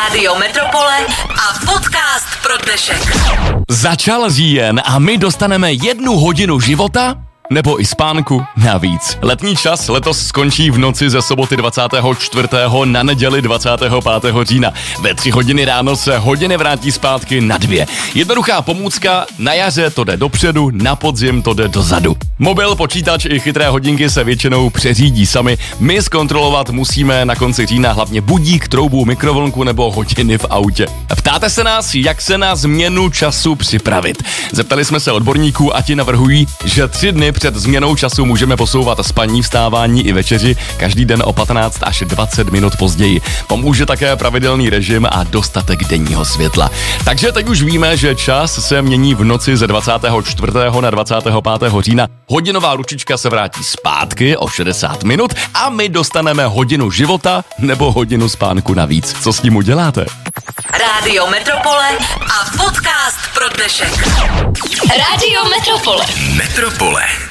Rádio Metropole a podcast pro dnešek. Začal říjen a my dostaneme 1 hodinu života nebo i spánku navíc. Letní čas letos skončí v noci ze soboty 24. na neděli 25. října. Ve 3 hodiny ráno se hodiny vrátí zpátky na 2. Jednoduchá pomůcka, na jaře to jde dopředu, na podzim to jde dozadu. Mobil, počítač i chytré hodinky se většinou přeřídí sami. My zkontrolovat musíme na konci října hlavně budík, troubu, mikrovlnku nebo hodiny v autě. Ptáte se nás, jak se na změnu času připravit. Zeptali jsme se odborníků a ti navrhují, že 3 dny před změnou času můžeme posouvat spaní, vstávání i večeři každý den o 15 až 20 minut později. Pomůže také pravidelný režim a dostatek denního světla. Takže teď už víme, že čas se mění v noci ze 24. na 25. října. Hodinová ručička se vrátí zpátky o 60 minut a my dostaneme hodinu života nebo hodinu spánku navíc. Co s tím uděláte? Rádio Metropole a podcast pro dnešek. Rádio Metropole. Metropole.